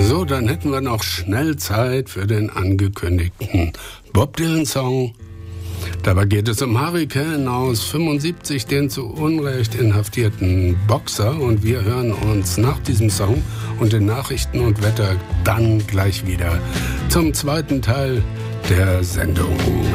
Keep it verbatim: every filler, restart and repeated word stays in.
So, dann hätten wir noch schnell Zeit für den angekündigten Bob Dylan-Song. Dabei geht es um Harry Kane aus fünfundsiebzig, den zu Unrecht inhaftierten Boxer. Und wir hören uns nach diesem Song und den Nachrichten und Wetter dann gleich wieder zum zweiten Teil der Sendung.